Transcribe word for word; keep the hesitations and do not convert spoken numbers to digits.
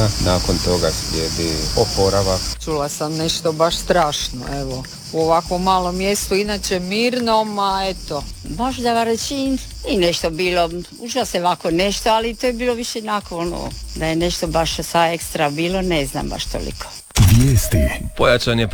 Nakon toga slijedi oporavak. Čula sam nešto baš strašno, evo. U ovakvom malom mjestu, inače mirnom, a eto. Možda reći i nešto bilo, uža se ovako nešto, ali to je bilo više onako ono, da je nešto baš sa ekstra bilo, ne znam baš toliko. Vijesti. Pojačan je